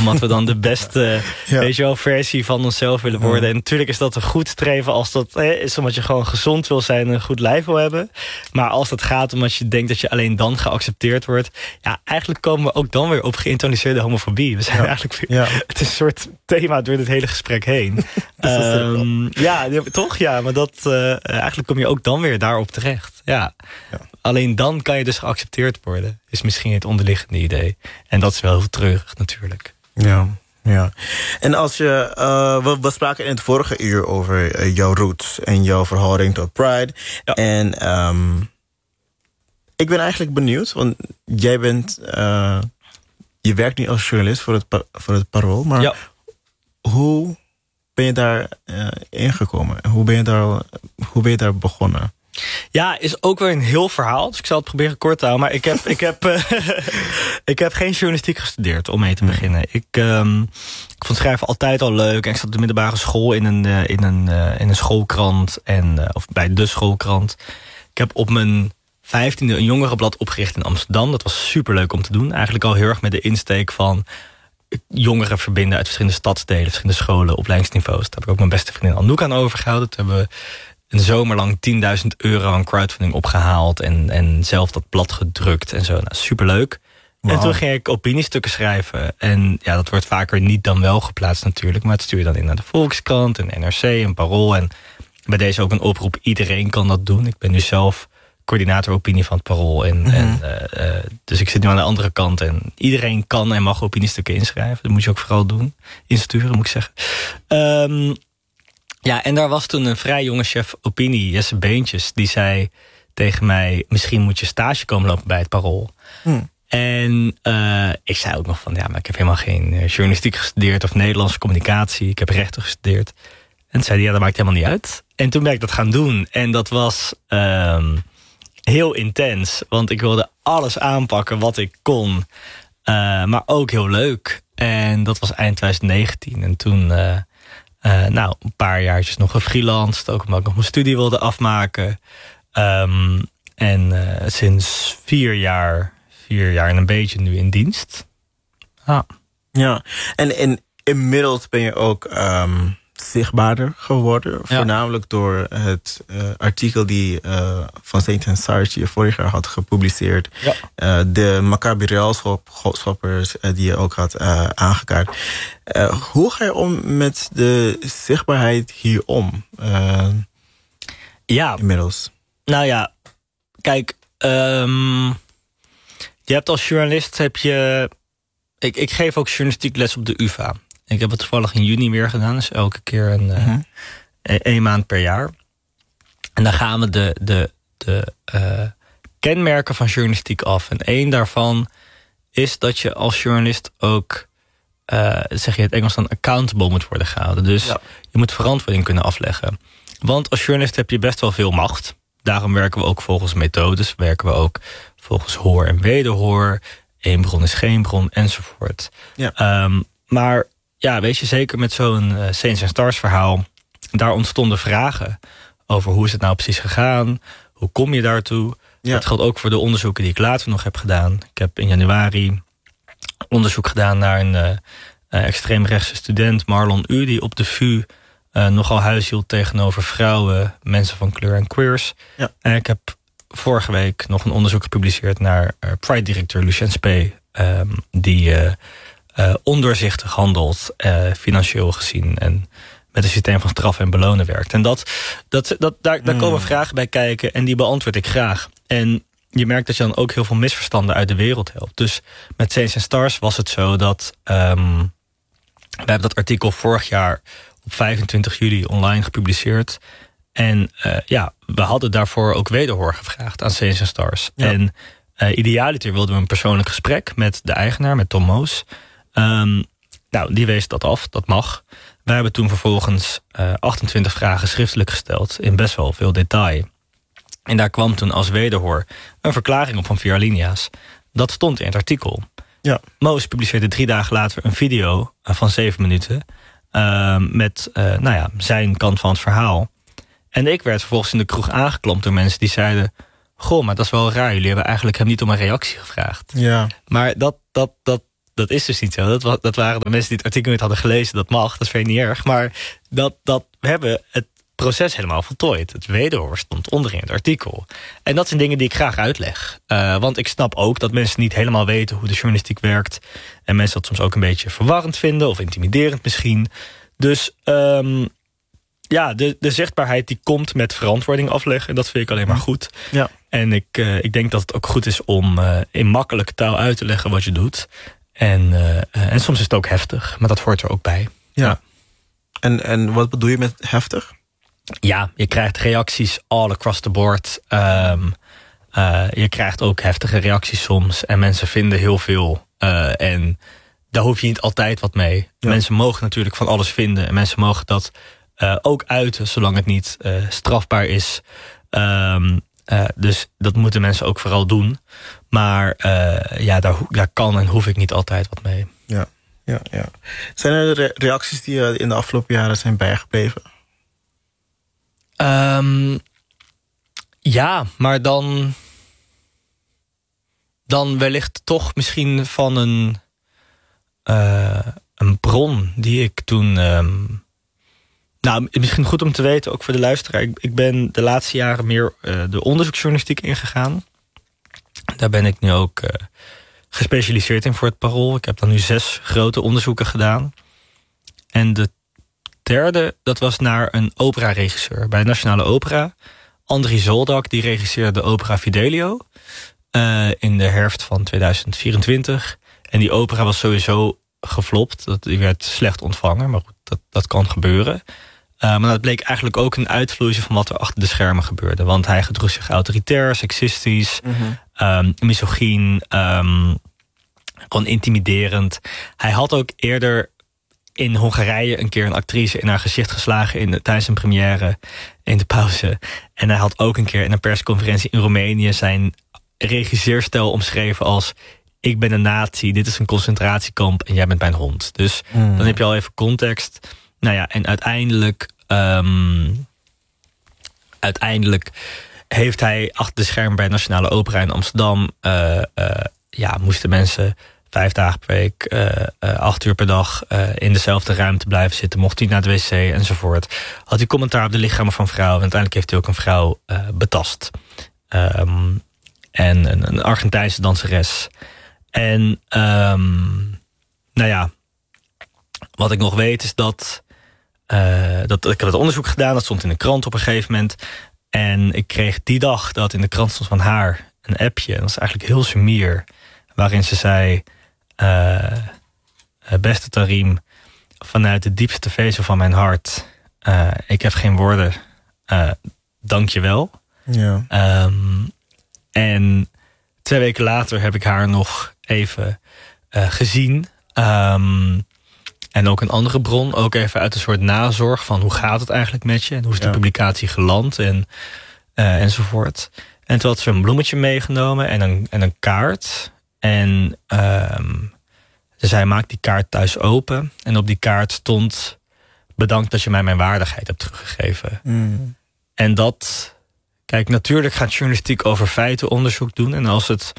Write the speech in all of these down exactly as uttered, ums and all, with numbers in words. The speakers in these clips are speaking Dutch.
Omdat we dan de beste ja. weet je wel, versie van onszelf willen worden. Ja. En natuurlijk is dat een goed streven als dat hè, is omdat je gewoon gezond wil zijn en een goed lijf wil hebben. Maar als dat gaat omdat je denkt dat je alleen dan geaccepteerd wordt. Ja, eigenlijk komen we ook dan weer op geïnternaliseerde homofobie. We zijn ja. eigenlijk weer, ja. Het is een soort thema door dit hele gesprek heen. um, ja, toch? Ja, maar dat uh, eigenlijk kom je ook dan weer daarop terecht. Ja. ja. Alleen dan kan je dus geaccepteerd worden. Is misschien het onderliggende idee. En dat is wel heel treurig natuurlijk. Ja, ja. En als je... Uh, we, we spraken in het vorige uur over uh, jouw roots en jouw verhouding tot Pride. Ja. En um, ik ben eigenlijk benieuwd, want jij bent... Uh, je werkt nu als journalist voor het, voor het Parool, maar ja. hoe ben je daar uh, ingekomen? Hoe ben je daar, hoe ben je daar begonnen? Ja, is ook weer een heel verhaal. Dus ik zal het proberen kort te houden. Maar ik heb, ik heb, uh, ik heb geen journalistiek gestudeerd om mee te beginnen. Ik, um, ik vond schrijven altijd al leuk. En ik zat op de middelbare school in een, uh, in een, uh, in een schoolkrant. En, uh, of bij de schoolkrant. Ik heb op mijn vijftiende een jongerenblad opgericht in Amsterdam. Dat was superleuk om te doen. Eigenlijk al heel erg met de insteek van jongeren verbinden uit verschillende stadsdelen, verschillende scholen, opleidingsniveaus. Daar heb ik ook mijn beste vriendin Anouk aan overgehouden. Toen hebben we een zomer lang tienduizend euro aan crowdfunding opgehaald. En, en zelf dat blad gedrukt en zo. Nou, superleuk. Wow. En toen ging ik opiniestukken schrijven. En ja, dat wordt vaker niet dan wel geplaatst natuurlijk. Maar het stuur je dan in naar de Volkskrant en N R C en Parool. En bij deze ook een oproep. Iedereen kan dat doen. Ik ben nu zelf coördinator opinie van het Parool. En, mm-hmm. en, uh, uh, dus ik zit nu aan de andere kant. En iedereen kan en mag opiniestukken inschrijven. Dat moet je ook vooral doen. Insturen, moet ik zeggen. Um, ja, en daar was toen een vrij jonge chef opinie, Jesse Beentjes. Die zei tegen mij, misschien moet je stage komen lopen bij het Parool. Mm. En uh, ik zei ook nog van, ja, maar ik heb helemaal geen journalistiek gestudeerd of Nederlandse communicatie. Ik heb rechten gestudeerd. En toen zei hij, ja, dat maakt helemaal niet uit. En toen ben ik dat gaan doen. En dat was um, heel intens. Want ik wilde alles aanpakken wat ik kon. Uh, maar ook heel leuk. En dat was eind twintig negentien. En toen, uh, uh, nou, een paar jaartjes nog gefreelanced. Ook omdat ik nog mijn studie wilde afmaken. Um, en uh, sinds vier jaar, vier jaar en een beetje nu in dienst. Ah. Ja, en, en inmiddels ben je ook Um zichtbaarder geworden. Ja. Voornamelijk door het uh, artikel die uh, van Saint and Sarge die je vorig jaar had gepubliceerd. Ja. Uh, de Maccabi Railschoppers uh, die je ook had uh, aangekaart. Uh, hoe ga je om met de zichtbaarheid hier om? Uh, ja. Inmiddels. Nou ja, kijk. Um, je hebt als journalist heb je. Ik, ik geef ook journalistiek les op de U vA. Ik heb het toevallig in juni weer gedaan. Dus elke keer een, uh, mm-hmm. een maand per jaar. En dan gaan we de, de, de uh, kenmerken van journalistiek af. En één daarvan is dat je als journalist ook, uh, zeg je het Engels dan, accountable moet worden gehouden. Dus ja. je moet verantwoording kunnen afleggen. Want als journalist heb je best wel veel macht. Daarom werken we ook volgens methodes. Werken we ook volgens hoor en wederhoor. Eén bron is geen bron, enzovoort. Ja. Um, maar ja, weet je, zeker met zo'n uh, Saints and Stars verhaal, daar ontstonden vragen over hoe is het nou precies gegaan, hoe kom je daartoe. Ja. Dat geldt ook voor de onderzoeken die ik later nog heb gedaan. Ik heb in januari onderzoek gedaan naar een uh, uh, extreemrechtse student, Marlon U, die op de V U uh, nogal huishield tegenover vrouwen, mensen van kleur en queers. Ja. En ik heb vorige week nog een onderzoek gepubliceerd naar uh, Pride-directeur Lucien Spee, um, die Uh, Uh, ondoorzichtig handelt, uh, financieel gezien, en met een systeem van straf en belonen werkt. En dat, dat, dat, daar, daar komen mm. vragen bij kijken en die beantwoord ik graag. En je merkt dat je dan ook heel veel misverstanden uit de wereld helpt. Dus met Saints and Stars was het zo dat Um, we hebben dat artikel vorig jaar op vijfentwintig juli online gepubliceerd. En uh, ja, we hadden daarvoor ook wederhoor gevraagd aan Saints and Stars. Ja. En uh, idealiter wilden we een persoonlijk gesprek met de eigenaar, met Tom Moos. Um, nou, die wees dat af, dat mag. Wij hebben toen vervolgens uh, achtentwintig vragen schriftelijk gesteld in best wel veel detail. En daar kwam toen als wederhoor een verklaring op van vier alinea's. Dat stond in het artikel. Ja. Moos publiceerde drie dagen later een video uh, van zeven minuten Uh, met uh, nou ja, zijn kant van het verhaal. En ik werd vervolgens in de kroeg aangeklampt door mensen die zeiden, goh, maar dat is wel raar. Jullie hebben eigenlijk hem niet om een reactie gevraagd. Ja. Maar dat, dat, dat dat is dus niet zo. Dat, wa- dat waren de mensen die het artikel niet hadden gelezen. Dat mag, dat vind ik niet erg. Maar dat, dat, we hebben het proces helemaal voltooid. Het wederhoor stond onderin het artikel. En dat zijn dingen die ik graag uitleg. Uh, want ik snap ook dat mensen niet helemaal weten hoe de journalistiek werkt. En mensen dat soms ook een beetje verwarrend vinden. Of intimiderend misschien. Dus um, ja, de, de zichtbaarheid die komt met verantwoording afleggen. En dat vind ik alleen maar goed. Ja. En ik, uh, ik denk dat het ook goed is om uh, in makkelijke taal uit te leggen wat je doet. En, uh, uh, en soms is het ook heftig. Maar dat hoort er ook bij. Ja. Ja. En, en wat bedoel je met heftig? Ja, je krijgt reacties all across the board. Um, uh, je krijgt ook heftige reacties soms. En mensen vinden heel veel. Uh, en daar hoef je niet altijd wat mee. Ja. Mensen mogen natuurlijk van alles vinden. En mensen mogen dat uh, ook uiten, zolang het niet uh, strafbaar is. Um, uh, dus dat moeten mensen ook vooral doen. Maar uh, ja, daar, daar kan en hoef ik niet altijd wat mee. Ja, ja, ja. Zijn er re- reacties die uh, in de afgelopen jaren zijn bijgebleven? Um, ja, maar dan... dan wellicht toch misschien van een... Uh, een bron die ik toen... Um, nou, misschien goed om te weten, ook voor de luisteraar. Ik, ik ben de laatste jaren meer uh, de onderzoeksjournalistiek ingegaan. Daar ben ik nu ook uh, gespecialiseerd in voor het Parool. Ik heb dan nu zes grote onderzoeken gedaan. En de derde, dat was naar een opera-regisseur bij de Nationale Opera. Andries Zoldak, die regisseerde de opera Fidelio uh, in de herfst van tweeduizend vierentwintig. En die opera was sowieso geflopt. Dat, die werd slecht ontvangen, maar goed, dat, dat kan gebeuren. Uh, maar dat bleek eigenlijk ook een uitvloeisel van wat er achter de schermen gebeurde. Want hij gedroeg zich autoritair, seksistisch, mm-hmm. um, misogyn, um, gewoon intimiderend. Hij had ook eerder in Hongarije een keer een actrice in haar gezicht geslagen in de, tijdens een première in de pauze. En hij had ook een keer in een persconferentie in Roemenië zijn regisseurstijl omschreven als: ik ben een nazi, dit is een concentratiekamp en jij bent mijn hond. Dus mm. dan heb je al even context. Nou ja, en uiteindelijk um, uiteindelijk heeft hij achter de schermen bij Nationale Opera in Amsterdam uh, uh, ja, moesten mensen vijf dagen per week, uh, uh, acht uur per dag uh, in dezelfde ruimte blijven zitten. Mocht hij naar de wc enzovoort. Had hij commentaar op de lichamen van vrouwen. En uiteindelijk heeft hij ook een vrouw uh, betast. Um, en een, een Argentijnse danseres. En um, nou ja, wat ik nog weet is dat, uh, dat ik heb het onderzoek gedaan. Dat stond in de krant op een gegeven moment. En ik kreeg die dag dat in de krant stond van haar een appje. Dat was eigenlijk heel sumier. Waarin ze zei: Uh, beste Tarim, vanuit de diepste vezel van mijn hart, uh, ik heb geen woorden, uh, dank je wel. Ja. Um, en twee weken later heb ik haar nog even uh, gezien. Um, en ook een andere bron, ook even uit een soort nazorg van hoe gaat het eigenlijk met je en hoe is de ja. publicatie geland en, uh, enzovoort. En toen had ze een bloemetje meegenomen en een, en een kaart. En um, dus hij maakt die kaart thuis open. En op die kaart stond: bedankt dat je mij mijn waardigheid hebt teruggegeven. Mm. En dat... Kijk, natuurlijk gaat journalistiek over feitenonderzoek doen. En als het...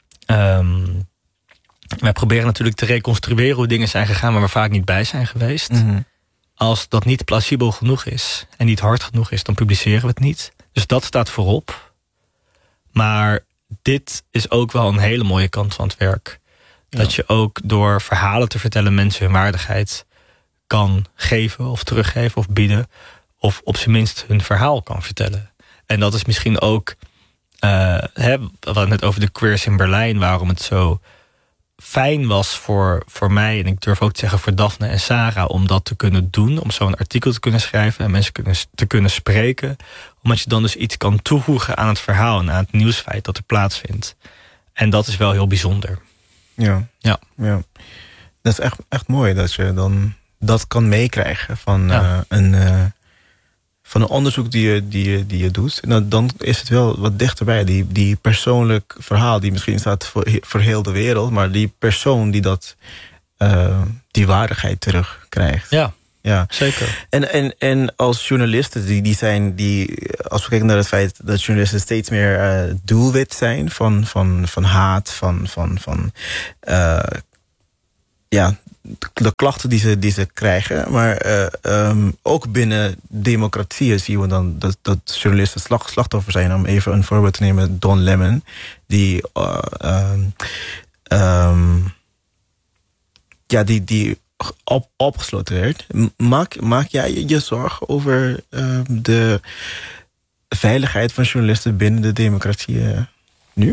Um, wij proberen natuurlijk te reconstrueren hoe dingen zijn gegaan waar we vaak niet bij zijn geweest. Mm-hmm. Als dat niet plausibel genoeg is en niet hard genoeg is, dan publiceren we het niet. Dus dat staat voorop. Maar dit is ook wel een hele mooie kant van het werk. Ja. Dat je ook door verhalen te vertellen mensen hun waardigheid kan geven of teruggeven of bieden. Of op zijn minst hun verhaal kan vertellen. En dat is misschien ook, uh, hè, we hadden het net over de queers in Berlijn, waarom het zo fijn was voor, voor mij, en ik durf ook te zeggen voor Daphne en Sarah, om dat te kunnen doen, om zo'n artikel te kunnen schrijven en mensen kunnen, te kunnen spreken. Omdat je dan dus iets kan toevoegen aan het verhaal en aan het nieuwsfeit dat er plaatsvindt. En dat is wel heel bijzonder. Ja, ja. ja. Dat is echt, echt mooi dat je dan dat kan meekrijgen van, ja. uh, een, uh, van een onderzoek die je, die je, die je doet. Nou, dan is het wel wat dichterbij. Die, die persoonlijk verhaal die misschien staat voor, voor heel de wereld, maar die persoon die dat uh, die waardigheid terugkrijgt. Ja. Ja, zeker. En, en, en als journalisten, die, die zijn, die, als we kijken naar het feit dat journalisten steeds meer uh, doelwit zijn van, van, van haat, van, van, van uh, ja, de klachten die ze, die ze krijgen. Maar uh, um, ook binnen democratieën zien we dan dat, dat journalisten slag, slachtoffer zijn. Om even een voorbeeld te nemen, Don Lemon. Die, uh, um, um, ja, die, die op, opgesloten werd. Maak, maak jij je, je zorgen over uh, de veiligheid van journalisten binnen de democratieën nu?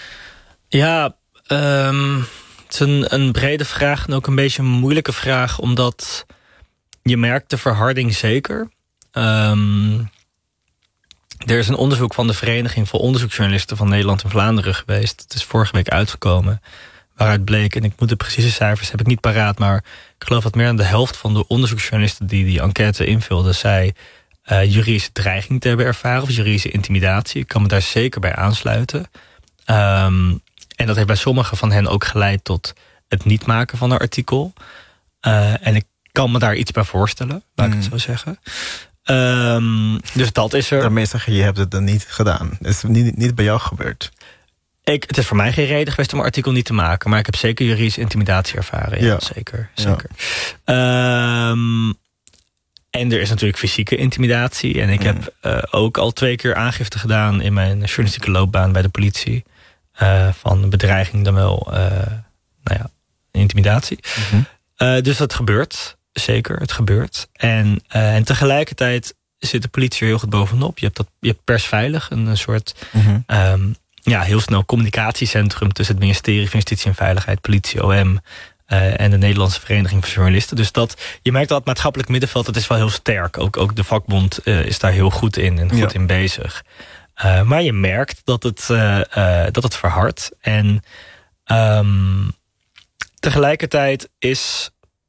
Ja, um... het is een, een brede vraag en ook een beetje een moeilijke vraag, omdat je merkt de verharding zeker. Um, er is een onderzoek van de Vereniging voor Onderzoeksjournalisten van Nederland en Vlaanderen geweest. Het is vorige week uitgekomen, waaruit bleek, en ik moet de precieze cijfers heb ik niet paraat, maar ik geloof dat meer dan de helft van de onderzoeksjournalisten die die enquête invulden, zei uh, juridische dreiging te hebben ervaren of juridische intimidatie. Ik kan me daar zeker bij aansluiten. Um, En dat heeft bij sommigen van hen ook geleid tot het niet maken van een artikel. Uh, en ik kan me daar iets bij voorstellen, laat ik mm. het zo zeggen. Um, dus dat is er. Daarmee zeg je, je hebt het dan niet gedaan. Het is niet, niet bij jou gebeurd. Ik, het is voor mij geen reden geweest om een artikel niet te maken. Maar ik heb zeker juridische intimidatie ervaren. Ja, ja. Zeker. zeker. Ja. Um, en er is natuurlijk fysieke intimidatie. En ik mm. heb uh, ook al twee keer aangifte gedaan in mijn journalistieke loopbaan bij de politie. Uh, van bedreiging dan wel, uh, nou ja, intimidatie. Mm-hmm. Uh, dus dat gebeurt, zeker, het gebeurt. En, uh, en tegelijkertijd zit de politie er heel goed bovenop. Je hebt, dat, je hebt persveilig, een, een soort mm-hmm. um, ja, heel snel communicatiecentrum tussen het ministerie van Justitie en Veiligheid, politie, O M uh, en de Nederlandse Vereniging van Journalisten. Dus dat, je merkt dat het maatschappelijk middenveld, dat is wel heel sterk. Ook, ook de vakbond uh, is daar heel goed in en goed ja. in bezig. Uh, maar je merkt dat het, uh, uh, dat het verhardt. En um, tegelijkertijd is,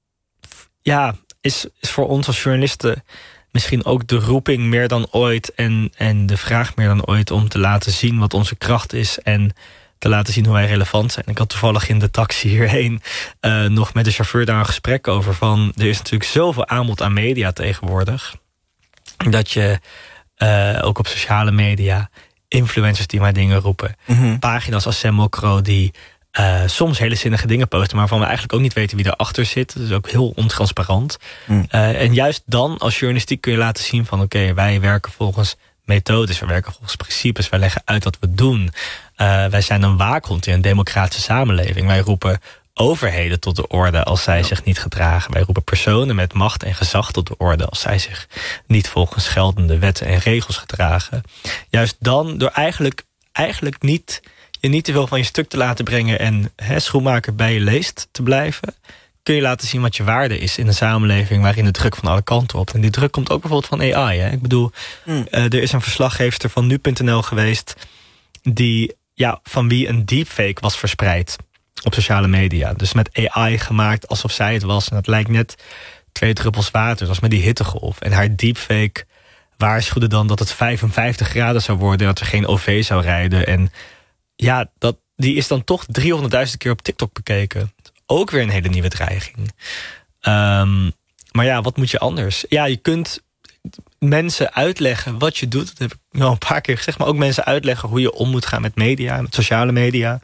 ja, is, is voor ons als journalisten misschien ook de roeping meer dan ooit en, en de vraag meer dan ooit om te laten zien wat onze kracht is en te laten zien hoe wij relevant zijn. Ik had toevallig in de taxi hierheen uh, nog met de chauffeur daar een gesprek over van, er is natuurlijk zoveel aanbod aan media tegenwoordig, dat je Uh, ook op sociale media, influencers die maar dingen roepen. Mm-hmm. Pagina's als Sam Mokro die uh, soms hele zinnige dingen posten, maar waarvan we eigenlijk ook niet weten wie erachter zit. Dat is ook heel ontransparant. Mm. Uh, en juist dan als journalistiek kun je laten zien van oké, okay, wij werken volgens methodes, wij werken volgens principes, wij leggen uit wat we doen. Uh, wij zijn een waakhond in een democratische samenleving. Wij roepen overheden tot de orde als zij ja. zich niet gedragen. Wij roepen personen met macht en gezag tot de orde als zij zich niet volgens geldende wetten en regels gedragen. Juist dan, door eigenlijk, eigenlijk niet, je niet te veel van je stuk te laten brengen en hè, schoenmaker bij je leest te blijven, kun je laten zien wat je waarde is in een samenleving waarin de druk van alle kanten op. En die druk komt ook bijvoorbeeld van A I. Hè? Ik bedoel, mm. uh, er is een verslaggeefster van nu punt n l geweest die, ja, van wie een deepfake was verspreid op sociale media. Dus met A I gemaakt alsof zij het was. En dat lijkt net twee druppels water. Dat was met die hittegolf. En haar deepfake waarschuwde dan dat het vijfenvijftig graden zou worden en dat er geen O V zou rijden. En ja, dat, die is dan toch driehonderdduizend keer op TikTok bekeken. Ook weer een hele nieuwe dreiging. Um, maar ja, wat moet je anders? Ja, je kunt mensen uitleggen wat je doet. Dat heb ik al een paar keer gezegd. Maar ook mensen uitleggen hoe je om moet gaan met media, met sociale media.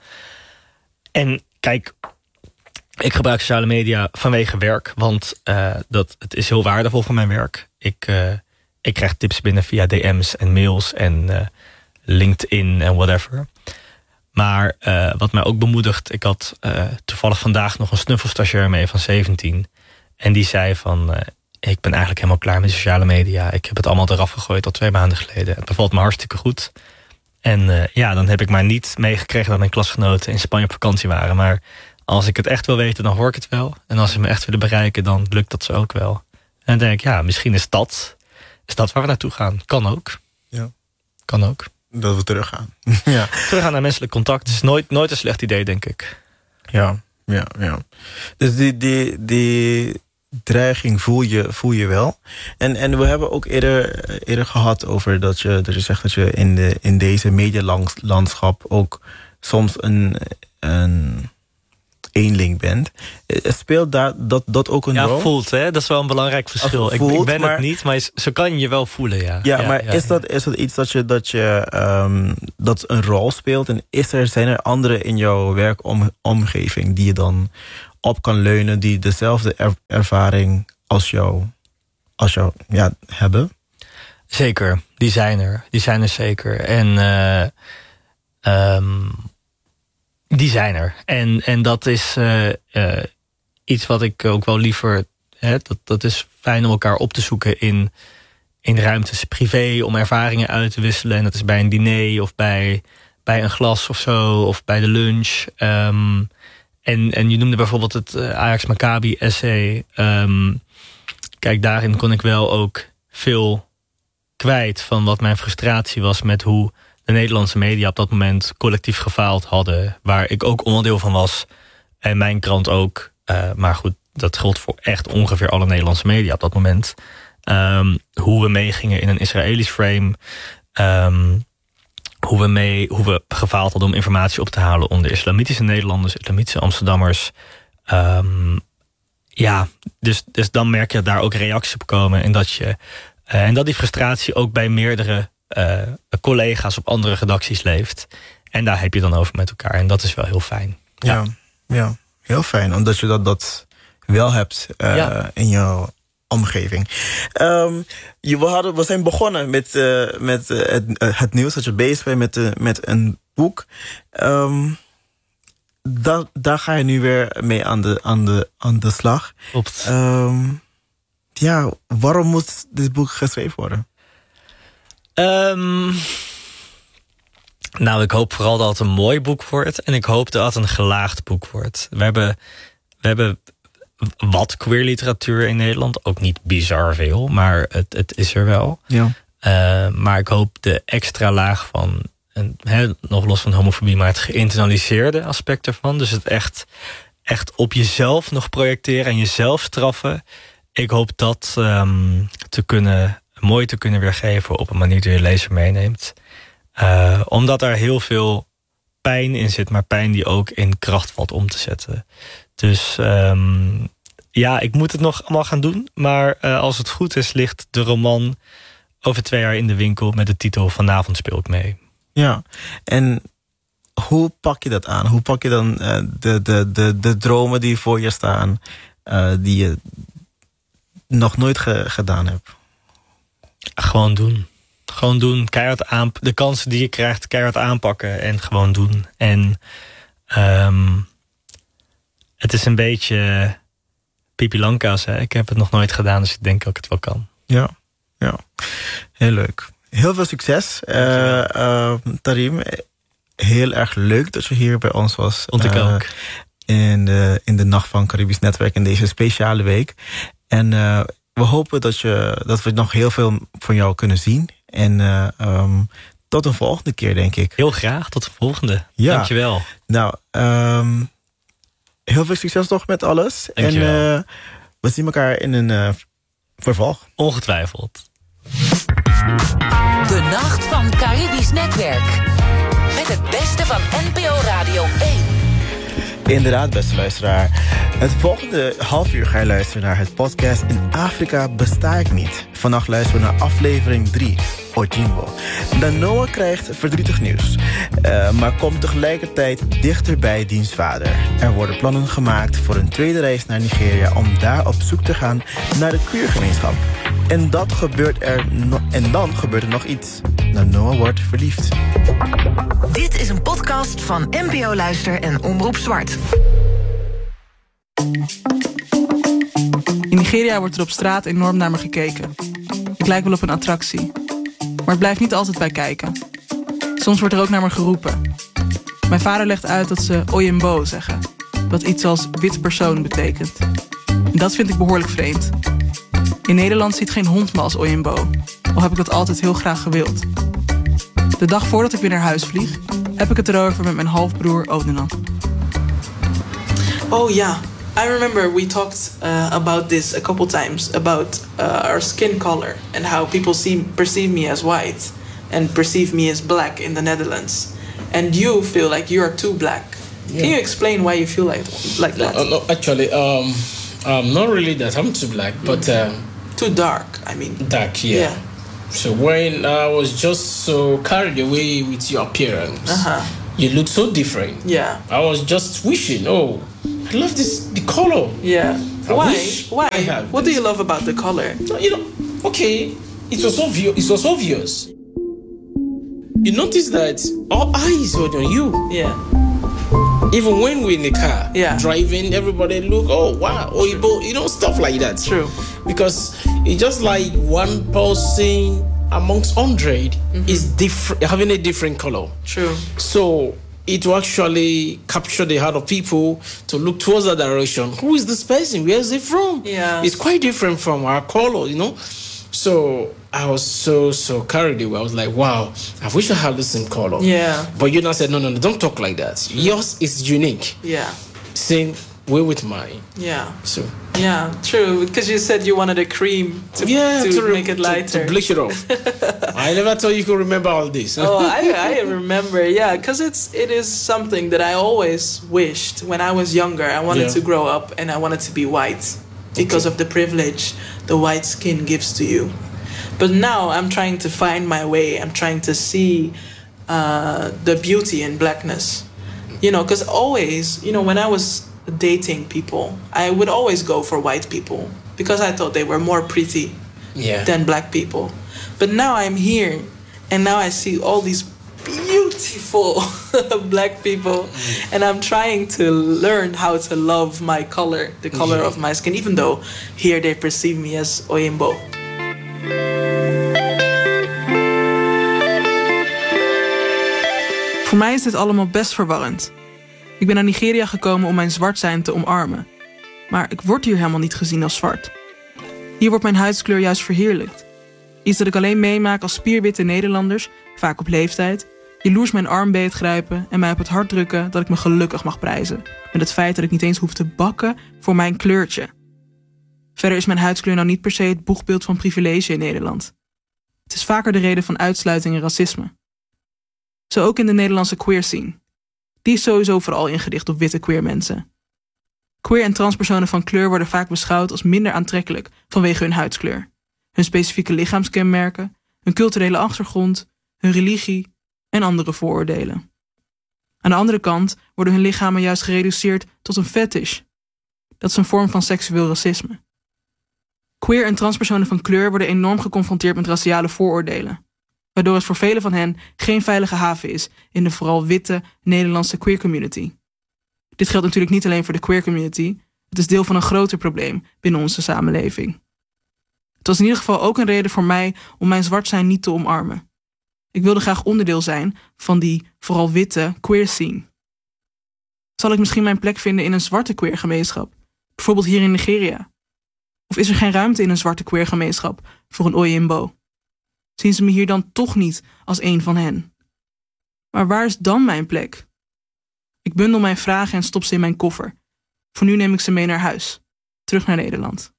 En kijk, ik gebruik sociale media vanwege werk. Want uh, dat, het is heel waardevol voor mijn werk. Ik, uh, ik krijg tips binnen via D M's en mails en uh, LinkedIn en whatever. Maar uh, wat mij ook bemoedigt, ik had uh, toevallig vandaag nog een snuffelstagiair mee van zeventien. En die zei van, uh, ik ben eigenlijk helemaal klaar met sociale media. Ik heb het allemaal eraf gegooid al twee maanden geleden. Het bevalt me hartstikke goed. En uh, ja, dan heb ik maar niet meegekregen dat mijn klasgenoten in Spanje op vakantie waren. Maar als ik het echt wil weten, dan hoor ik het wel. En als ze me echt willen bereiken, dan lukt dat ze ook wel. En dan denk ik, ja, misschien is dat, is dat waar we naartoe gaan. Kan ook. Ja. Kan ook. Dat we teruggaan. ja. Teruggaan naar menselijk contact is nooit, nooit een slecht idee, denk ik. Ja, ja, ja. Dus die, die, die dreiging voel je, voel je wel. En, en we hebben ook eerder, eerder gehad over dat je, dat je zegt dat je in, de, in deze medialandschap ook soms een, een eenling bent. Speelt daar dat, dat ook een ja, rol? Ja, voelt, hè? Dat is wel een belangrijk verschil. Voelt, ik, ik ben maar, het niet, maar zo kan je je wel voelen, ja. Ja, ja maar ja, is, ja. Dat, is dat iets dat je, dat je um, dat een rol speelt? En is er, zijn er anderen in jouw werkomgeving die je dan op kan leunen die dezelfde er- ervaring als jou, als jou ja, hebben? Zeker, die zijn er. Die zijn er zeker. En uh, um, die zijn er. En, en dat is uh, uh, iets wat ik ook wel liever... Hè, dat, dat is fijn om elkaar op te zoeken in, in ruimtes privé... om ervaringen uit te wisselen. En dat is bij een diner of bij, bij een glas of zo. Of bij de lunch. Um, en, en je noemde bijvoorbeeld het uh, Ajax Maccabi essay. Um, kijk, daarin kon ik wel ook veel... kwijt van wat mijn frustratie was met hoe de Nederlandse media op dat moment collectief gefaald hadden. Waar ik ook onderdeel van was. En mijn krant ook. Uh, maar goed, dat geldt voor echt ongeveer alle Nederlandse media op dat moment. Um, hoe we meegingen in een Israëlisch frame. Um, hoe we mee, hoe we gefaald hadden om informatie op te halen onder islamitische Nederlanders, islamitische Amsterdammers. Um, ja, dus, dus dan merk je dat daar ook reacties op komen. En dat je Uh, en dat die frustratie ook bij meerdere uh, collega's op andere redacties leeft. En daar heb je dan over met elkaar. En dat is wel heel fijn. Ja, ja, ja heel fijn. Omdat je dat, dat wel hebt uh, ja. in jouw omgeving. Um, je, we, hadden, we zijn begonnen met, uh, met uh, het, uh, het nieuws dat je bezig bent met, uh, met een boek. Um, da, daar ga je nu weer mee aan de, aan de, aan de slag. Klopt. Um, Ja, waarom moet dit boek geschreven worden? Um, nou, ik hoop vooral dat het een mooi boek wordt. En ik hoop dat het een gelaagd boek wordt. We hebben, we hebben wat queer literatuur in Nederland. Ook niet bizar veel, maar het, het is er wel. Ja. Uh, maar ik hoop de extra laag van... En, he, nog los van homofobie, maar het geïnternaliseerde aspect ervan. Dus het echt, echt op jezelf nog projecteren en jezelf straffen... Ik hoop dat um, te kunnen, mooi te kunnen weergeven op een manier die je lezer meeneemt. Uh, omdat er heel veel pijn in zit, maar pijn die ook in kracht valt om te zetten. Dus um, ja, ik moet het nog allemaal gaan doen. Maar uh, als het goed is, ligt de roman over twee jaar in de winkel met de titel Vanavond speel ik mee. Ja, en hoe pak je dat aan? Hoe pak je dan uh, de, de, de, de dromen die voor je staan, uh, die je nog nooit ge- gedaan heb? Gewoon doen. Gewoon doen. Keihard aan, de kansen die je krijgt, keihard aanpakken en gewoon doen. En um, het is een beetje Pipi Langkous. Hè? Ik heb het nog nooit gedaan, dus ik denk dat ik het wel kan. Ja, ja. Heel leuk. Heel veel succes, uh, uh, Tarim. Heel erg leuk dat je hier bij ons was. Vond ik uh, ook. In de, in de Nacht van Caribisch Netwerk in deze speciale week. En uh, we hopen dat, je, dat we nog heel veel van jou kunnen zien. En uh, um, tot een volgende keer, denk ik. Heel graag, tot de volgende. Ja. Dankjewel. Nou, um, heel veel succes nog met alles. Dankjewel. En uh, we zien elkaar in een uh, vervolg. Ongetwijfeld. De Nacht van Caribisch Netwerk. Met het beste van N P O Radio één. Inderdaad, beste luisteraar. Het volgende half uur ga je luisteren naar het podcast In Afrika besta ik niet. Vannacht luisteren we naar aflevering drie, Ojimbo. Nanoa krijgt verdrietig nieuws, uh, maar komt tegelijkertijd dichter bij diens vader. Er worden plannen gemaakt voor een tweede reis naar Nigeria om daar op zoek te gaan naar de queergemeenschap. En, dat gebeurt er no- en dan gebeurt er nog iets. Nanoa wordt verliefd. Dit is een podcast van N P O Luister en Omroep Zwart. In Nigeria wordt er op straat enorm naar me gekeken. Ik lijk wel op een attractie. Maar het blijft niet altijd bij kijken. Soms wordt er ook naar me geroepen. Mijn vader legt uit dat ze Oyembo zeggen. Wat iets als wit persoon betekent. En dat vind ik behoorlijk vreemd. In Nederland ziet geen hond me als Oyembo. Al heb ik dat altijd heel graag gewild. De dag voordat ik weer naar huis vlieg, heb ik het erover met mijn halfbroer Odenan. Oh yeah, I remember we talked uh, about this a couple times, about uh, our skin color and how people see, perceive me as white and perceive me as black in the Netherlands. And you feel like you are too black. Yeah. Can you explain why you feel like, like no, that? Uh, no, actually, um, um, not really that I'm too black, but... Um, too dark, I mean. Dark, yeah. yeah. So when I was just so carried away with your appearance, uh-huh. you look so different. Yeah. I was just wishing, oh, I love this the color. Yeah. I Why? wish Why? I have What this. do you love about the color? You know, okay, it was obvious. It was obvious. You notice that all eyes were on you. Yeah. Even when we're in the car, Yeah. driving, everybody look, oh wow, oh you, you know, stuff like that. True. Because it's just like one person amongst hundred Mm-hmm. is different, having a different color. True. So it will actually capture the heart of people to look towards that direction. Who is this person? Where is it from? Yeah. It's quite different from our color, you know. So I was so so carried away. I was like, wow, I wish I had the same color. Yeah. But you now said, no, no, no, don't talk like that. Yours is unique. Yeah. Same way with mine. Yeah. So Yeah. True. Because you said you wanted a cream to, yeah, to, to, re- make it to- lighter. to bleach it off. I never thought you could remember all this. Oh, I, I remember, yeah, because it's it is something that I always wished when I was younger. I wanted Yeah. to grow up and I wanted to be white because Okay. of the privilege the white skin gives to you. But now I'm trying to find my way. I'm trying to see uh, the beauty in blackness. You know, because always, you know, when I was dating people, I would always go for white people because I thought they were more pretty Yeah. than black people. But now I'm here and now I see all these beautiful black people and I'm trying to learn how to love my color, the color Yeah. of my skin, even though here they perceive me as Oyimbo. Voor mij is dit allemaal best verwarrend. Ik ben naar Nigeria gekomen om mijn zwart zijn te omarmen. Maar ik word hier helemaal niet gezien als zwart. Hier wordt mijn huidskleur juist verheerlijkt. Iets dat ik alleen meemaak als spierwitte Nederlanders, vaak op leeftijd, jaloers mijn arm beetgrijpen en mij op het hart drukken dat ik me gelukkig mag prijzen. Met het feit dat ik niet eens hoef te bakken voor mijn kleurtje. Verder is mijn huidskleur nou niet per se het boegbeeld van privilege in Nederland. Het is vaker de reden van uitsluiting en racisme. Zo ook in de Nederlandse queer scene. Die is sowieso vooral ingericht op witte queer mensen. Queer en transpersonen van kleur worden vaak beschouwd als minder aantrekkelijk vanwege hun huidskleur, hun specifieke lichaamskenmerken, hun culturele achtergrond, hun religie en andere vooroordelen. Aan de andere kant worden hun lichamen juist gereduceerd tot een fetish. Dat is een vorm van seksueel racisme. Queer en transpersonen van kleur worden enorm geconfronteerd met raciale vooroordelen, waardoor het voor velen van hen geen veilige haven is in de vooral witte Nederlandse queer community. Dit geldt natuurlijk niet alleen voor de queer community, het is deel van een groter probleem binnen onze samenleving. Het was in ieder geval ook een reden voor mij om mijn zwart zijn niet te omarmen. Ik wilde graag onderdeel zijn van die vooral witte queer scene. Zal ik misschien mijn plek vinden in een zwarte queer gemeenschap, bijvoorbeeld hier in Nigeria? Of is er geen ruimte in een zwarte queer gemeenschap voor een Oyimbo? Zien ze me hier dan toch niet als een van hen? Maar waar is dan mijn plek? Ik bundel mijn vragen en stop ze in mijn koffer. Voor nu neem ik ze mee naar huis. Terug naar Nederland.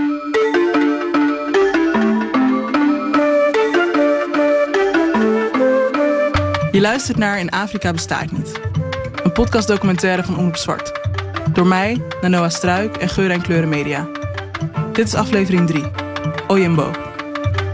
Je luistert naar In Afrika bestaat niet. Een podcastdocumentaire van Omroep Zwart. Door mij, Nanoa Struik en Geur en Kleuren Media. Dit is aflevering drie. Oyimbo.